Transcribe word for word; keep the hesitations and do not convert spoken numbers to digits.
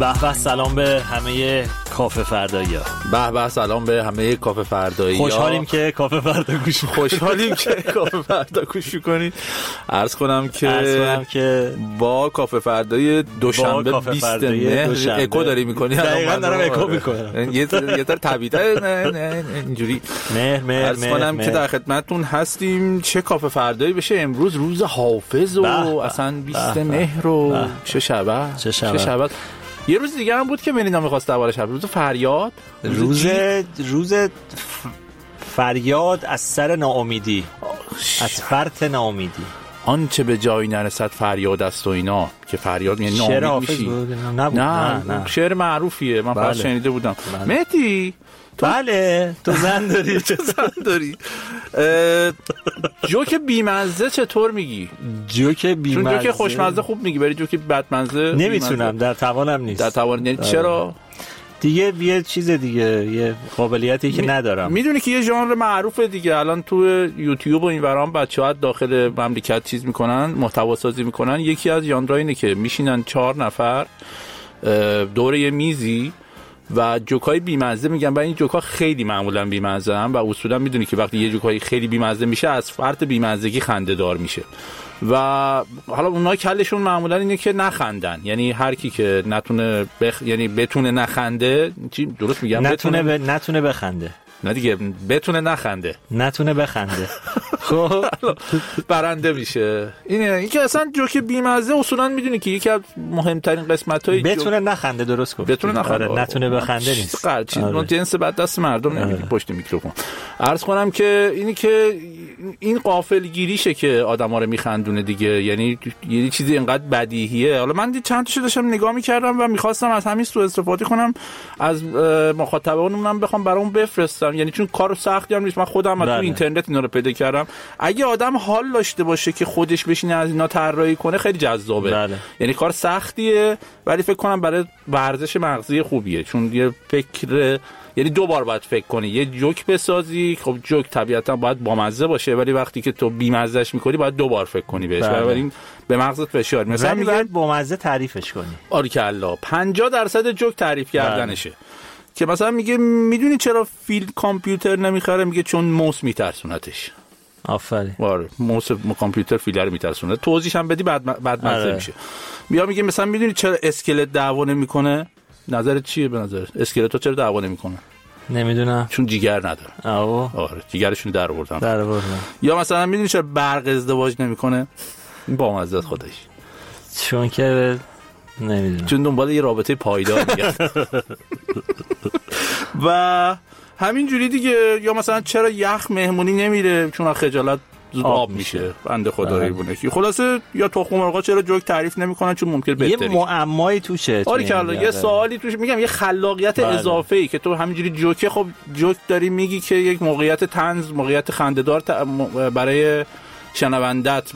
به به سلام به همه کافه فردایی‌ها. به به سلام به همه کافه فردایی‌ها. خوشحالیم که کافه فردا گوش خوشحالیم که کافه فردا گوش کنید. عرض کنم که عرض کنم که با کافه فردای دوشنبه بیست مهر اکو داری می‌کنی. دقیقاً دارم اکو می‌کنم. یه یه تر طبیعیه نه نه اینجوری. مهر مهر عرض کنم که در خدمتتون هستیم. چه کافه فردایی بشه امروز، روز حافظ و اصلا بیست مهر و چه شبه چه شبه. یه روز دیگه هم بود که ملینا می‌خواست دربارش حرف روز فریاد، روز روز فریاد از سر ناامیدی، از فرط ناامیدی. آنچه به جایی نرسد فریاد است و اینا که فریاد میگه ناامید میشی. نه نه, نه شعر معروفیه، من فقط شنیده بودم. مهدی تو بله تو زن داری تو زن داری جوک بیمزه چطور میگی؟ جوک بیمزه، چون جوک خوشمزه خوب میگی، ولی جوک بدمزه نمیتونم، در توانم نیست. در توان یعنی چرا؟ دیگه یه چیز دیگه، یه قابلیتی که می... ندارم. میدونی که یه ژانر معروفه دیگه، الان تو یوتیوب و این ورام بچه‌ها داخل مملکت چیز میکنن، محتوا سازی میکنن. یکی از ژانرها اینه که میشینن چهار نفر دور یه میزی و جوکای بیمزه میگن و این جوکا خیلی معمولا بیمزه هم و اصولا میدونی که وقتی یه جوکای خیلی بیمزه میشه از فرط بیمزگی خنده دار میشه و حالا اونها کلشون معمولا اینه که نخندن، یعنی هر کی که نتونه بخ... یعنی بتونه نخنده، چی درست میگم؟ نتونه ب... نتونه بخنده. نه دیگه، بتونه نخنده، نتونه بخنده. خب برنده میشه. اینه این که اصلا جوک بیمزه اصولا میدونی که یکی از مهمترین قسمت‌های بتونه جو... نخنده، درست گفت. بتونه نخنده، آره. نتونه بخنده نیست. قرار چیز اون جنس بعد دست مردم نمیگی پشت میکروفون. عرض کنم که اینی که این غافلگیریشه که آدما رو میخندونه دیگه، یعنی یه چیزی اینقدر بدیهیه. حالا من چند تاشو داشتم نگاه میکردم و میخواستم از همین سوء استفاده کنم، از مخاطبانمون بخوام برام بفرستم، یعنی چون کار سختی هم نیست، من خودم از تو اینترنت اینا رو پیدا کردم. اگه آدم حال داشته باشه که خودش بشینه از اینا طراحی کنه خیلی جذابه. بله. یعنی کار سختیه ولی فکر کنم برای ورزش مغزی خوبیه، چون یه فکر، یعنی دو بار باید فکر کنی یه جوک بسازی. خب جوک طبیعتا باید بامزه باشه ولی وقتی که تو بیمزهش میکنی باید دو بار فکر کنی بهش، بنابراین به مغزت فشار میاد. مثلا میگن بامزه تعریفش کنی. آریکلا پنجاه درصد جوک تعریف کردنشه. که مثلا میگه میدونی چرا فیل کامپیوتر نمیخره؟ میگه چون موس میترسونتش. آفرین. آره موس کامپیوتر فیلر میترسونه. توضیحش هم بدی بعد بعد مزه میشه. بیا میگه مثلا میدونی چرا اسکلت دعوا نمیکنه؟ نظرت چیه به نظر؟ اسکلت‌ها چرا دعوا نمیکنه؟ نمیدونم. چون جیگر نداره. آه. آره جیگرشون در آوردن. در آوردن. یا مثلا میدونی چرا برق ازدواج نمیکنه؟ این با مزه خودش. چون که نمیدونم. چون دنبال یه رابطه پایدار میگرده. و همین جوری دیگه. یا مثلا چرا یخ مهمونی نمیره؟ چون خجالت زود آب, آب میشه. بنده خدایی بونه که خلاصه. یا تخم مرغا چرا جوک تعریف نمیکنن؟ چون ممکنه بهتری. یه معمایی توشه. آره که یه سوالی توش، میگم یه خلاقیت اضافه ای که تو همینجوری جوکه، خب جوک داری میگی که یک موقعیت طنز، موقعیت خنده‌دار برای شنوندت